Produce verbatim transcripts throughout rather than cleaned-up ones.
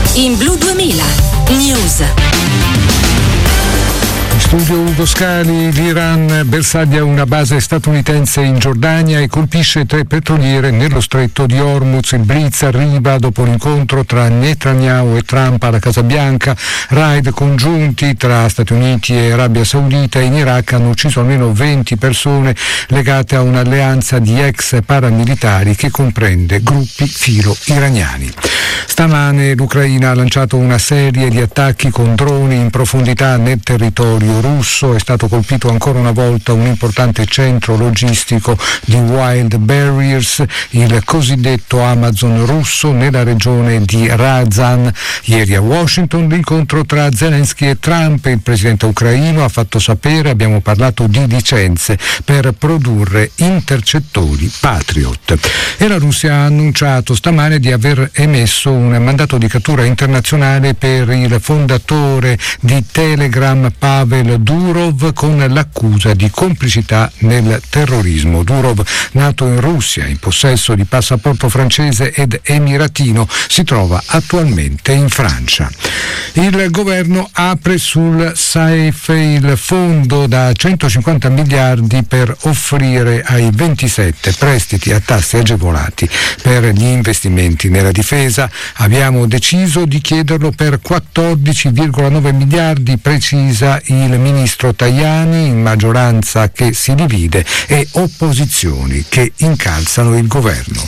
in Blu duemila News. Studio Ugo Scali. L'Iran bersaglia una base statunitense in Giordania e colpisce tre petroliere nello stretto di Hormuz. Il blitz arriva dopo l'incontro tra Netanyahu e Trump alla Casa Bianca. Raid congiunti tra Stati Uniti e Arabia Saudita. In Iraq hanno ucciso almeno venti persone legate a un'alleanza di ex paramilitari che comprende gruppi filo-iraniani. Stamane l'Ucraina ha lanciato una serie di attacchi con droni in profondità nel territorio russo. È stato colpito ancora una volta un importante centro logistico di Wild Barriers, il cosiddetto Amazon russo, nella regione di Razan. Ieri a Washington l'incontro tra Zelensky e Trump. Il presidente ucraino ha fatto sapere: abbiamo parlato di licenze per produrre intercettori Patriot. E la Russia ha annunciato stamane di aver emesso un mandato di cattura internazionale per il fondatore di Telegram Pavel Durov con l'accusa di complicità nel terrorismo. Durov, nato in Russia, in possesso di passaporto francese ed emiratino, si trova attualmente in Francia. Il governo apre sul SAEF, il fondo da centocinquanta miliardi per offrire ai ventisette prestiti a tassi agevolati per gli investimenti nella difesa. Abbiamo deciso di chiederlo per quattordici virgola nove miliardi, precisa il ministro Tajani, in maggioranza che si divide e opposizioni che incalzano il governo.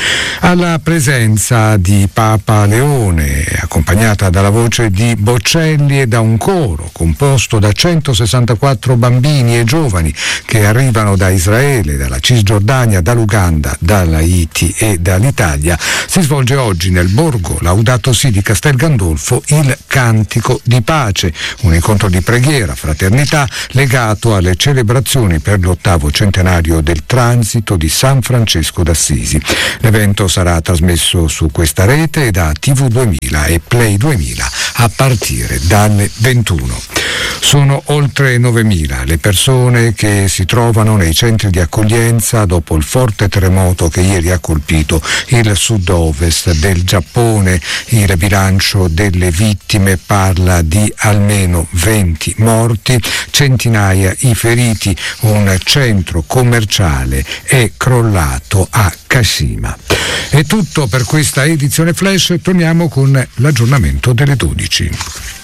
Alla presenza di Papa Leone, accompagnata dalla voce di Bocelli e da un coro composto da centosessantaquattro bambini e giovani che arrivano da Israele, dalla Cisgiordania, dall'Uganda, dall'Haiti e dall'Italia, si svolge oggi nel borgo Laudato Si di Castel Gandolfo il Cantico di Pace, un incontro di preghiera, fraternità, legato alle celebrazioni per l'ottavo centenario del transito di San Francesco d'Assisi. L'evento sarà trasmesso su questa rete e da T V duemila e Play duemila a partire dalle ventuno. Sono oltre novemila le persone che si trovano nei centri di accoglienza dopo il forte terremoto che ieri ha colpito il sud-ovest del Giappone. Il bilancio delle vittime parla di almeno venti morti, centinaia i feriti. Un centro commerciale è crollato a Kashima. È tutto per questa edizione Flash. Torniamo con l'aggiornamento delle dodici.